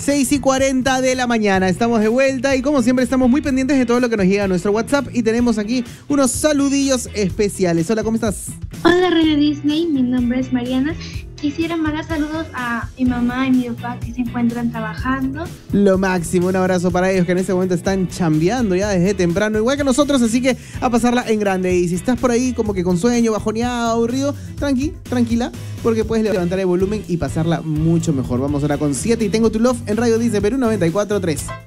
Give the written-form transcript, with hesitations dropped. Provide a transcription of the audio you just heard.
6:40 de la mañana. Estamos de vuelta y como siempre estamos muy pendientes de todo lo que nos llega a nuestro WhatsApp y tenemos aquí unos saludillos especiales. Hola, ¿cómo estás? Hola, Radio Disney, mi nombre es Mariana. Quisiera mandar saludos a mi mamá y mi papá que se encuentran trabajando. Lo máximo, un abrazo para ellos que en este momento están chambeando ya desde temprano, igual que nosotros, así que a pasarla en grande. Y si estás por ahí como que con sueño, bajoneado, aburrido, tranquila, porque puedes levantar el volumen y pasarla mucho mejor. Vamos ahora con 7 y Tengo Tu Love en Radio Disney Perú 94.3.